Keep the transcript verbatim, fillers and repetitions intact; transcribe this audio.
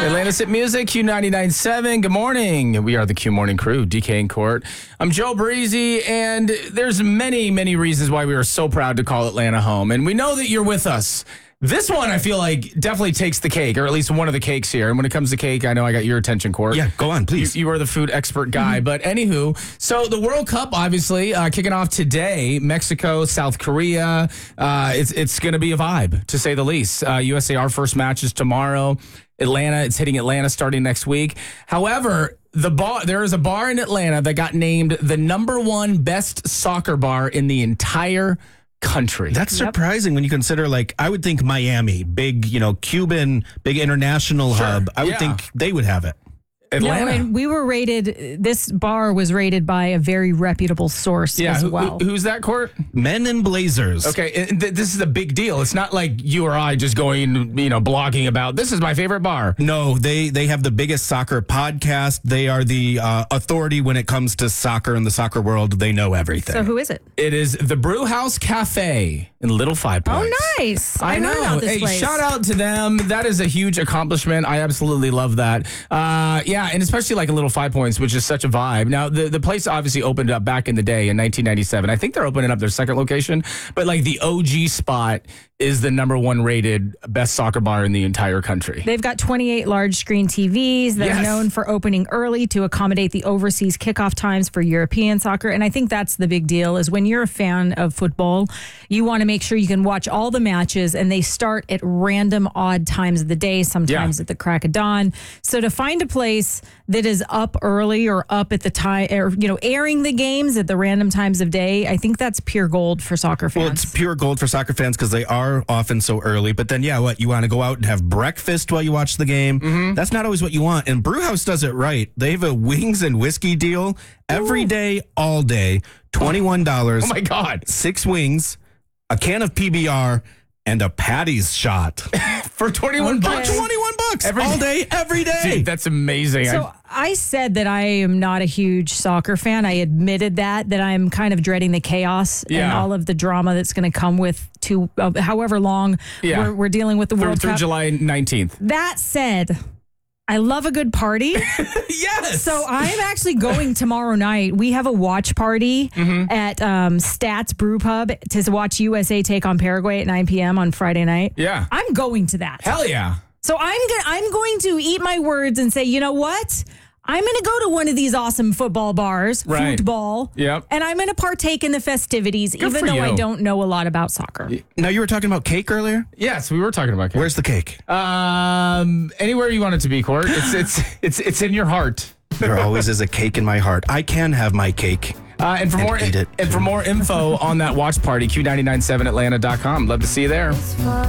Atlanta's Hit Music, Q ninety-nine point seven. Good morning. We are the Q Morning Crew, D K and Court. I'm Joe Breezy, and there's many, many reasons why we are so proud to call Atlanta home. And we know that you're with us. This one, I feel like, definitely takes the cake, or at least one of the cakes here. And when it comes to cake, I know I got your attention, Court. Yeah, go on, please. You, you are the food expert guy. Mm-hmm. But anywho, so the World Cup, obviously, uh, kicking off today. Mexico, South Korea. Uh, it's it's going to be a vibe, to say the least. Uh, U S A, our first match is tomorrow. Atlanta, it's hitting Atlanta starting next week. However, the bar there is a bar in Atlanta that got named the number one best soccer bar in the entire country. That's surprising yep. when you consider, like, I would think Miami, big, you know, Cuban, big international sure. hub. I would yeah. think they would have it. Atlanta. No, and we were rated, this bar was rated by a very reputable source yeah, as who, well. Who, who's that, Court? Men in Blazers. Okay, and th- this is a big deal. It's not like you or I just going, you know, blogging about, this is my favorite bar. No, they, they have the biggest soccer podcast. They are the uh, authority when it comes to soccer in the soccer world. They know everything. So who is it? It is the Brew House Cafe in Little Five Points. Oh, nice. I, I know. About this hey, place. Shout out to them. That is a huge accomplishment. I absolutely love that. Uh, yeah, and especially like a Little Five Points, which is such a vibe. Now, the, the place obviously opened up back in the day in nineteen ninety-seven. I think they're opening up their second location, but like the O G spot is the number one rated best soccer bar in the entire country. They've got twenty-eight large screen T Vs that yes. are known for opening early to accommodate the overseas kickoff times for European soccer. And I think that's the big deal is when you're a fan of football, you want to make sure you can watch all the matches, and they start at random odd times of the day, sometimes yeah. at the crack of dawn. So to find a place that is up early or up at the time, or, you know, airing the games at the random times of day, I think that's pure gold for soccer fans. Well, it's pure gold for soccer fans because they are often so early. But then, yeah, what, you want to go out and have breakfast while you watch the game? Mm-hmm. That's not always what you want. And Brewhouse does it right. They have a wings and whiskey deal every Ooh. day, all day, twenty-one dollars. Oh, my God. Six wings, a can of P B R, and a Patty's shot. For twenty-one okay. bucks? For twenty-one bucks. Every all day, every day. Dude, that's amazing. So I, I said that I am not a huge soccer fan. I admitted that, that I'm kind of dreading the chaos yeah. and all of the drama that's going to come with to uh, however long yeah. we're, we're dealing with the through, World through Cup. July nineteenth. That said, I love a good party. Yes. So I'm actually going tomorrow night. We have a watch party mm-hmm. at um, Stats Brew Pub to watch U S A take on Paraguay at nine p.m. on Friday night. Yeah. I'm going to that. Hell yeah. So I'm gonna, I'm going to eat my words and say, you know what? I'm going to go to one of these awesome football bars, right. football, yep. and I'm going to partake in the festivities, Good even though you. I don't know a lot about soccer. Now, you were talking about cake earlier? Yes, we were talking about cake. Where's the cake? Um, anywhere you want it to be, Court. It's it's it's it's in your heart. There always is a cake in my heart. I can have my cake. Uh, and for and more eat it. and for more info on that watch party, Q nine nine seven Atlanta dot com. Love to see you there.